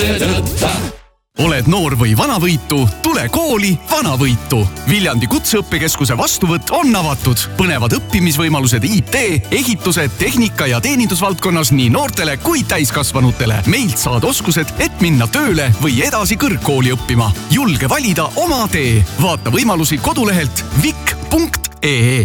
Oled noor või vanavõitu, tule kooli Vanavõitu. Viljandi Kutseõppekeskuse vastuvõtt on avatud. Põnevad õppimisvõimalused IT, ehituse, tehnika ja teenindusvaldkonnas nii noortele kui täiskasvanutele. Meilt saad oskused, et minna tööle või edasi kõrgkooli õppima. Julge valida oma tee. Vaata võimalusi kodulehelt vik.ee.